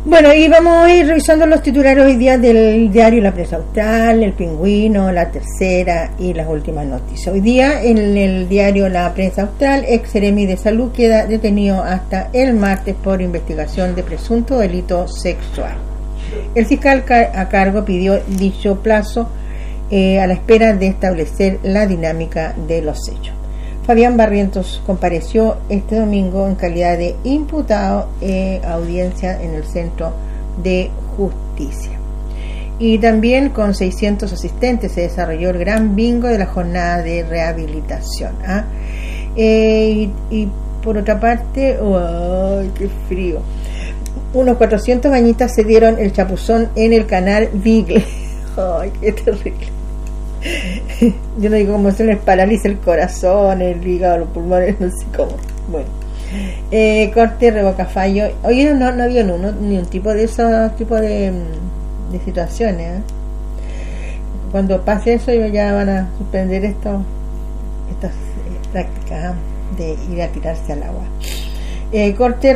Bueno, y vamos a ir revisando los titulares hoy día del diario La Prensa Austral, El Pingüino, La Tercera y las últimas noticias. Hoy día en el diario La Prensa Austral, ex seremi de salud queda detenido hasta el martes por investigación de presunto delito sexual. El fiscal a cargo pidió dicho plazo a la espera de establecer la dinámica de los hechos. Fabián Barrientos compareció este domingo en calidad de imputado audiencia en el Centro de Justicia. Y también con 600 asistentes se desarrolló el gran bingo de la jornada de rehabilitación. Y por otra parte, ¡ay, qué frío! Unos 400 bañistas se dieron el chapuzón en el canal Beagle. ¡Ay, qué terrible! Yo no digo cómo se les paraliza el corazón, el hígado, los pulmones, no sé cómo. Bueno, corte, revoca fallo. Hoy no había ni un tipo de esos tipos de situaciones. Cuando pase eso, ya van a suspender estas prácticas de ir a tirarse al agua. Corte,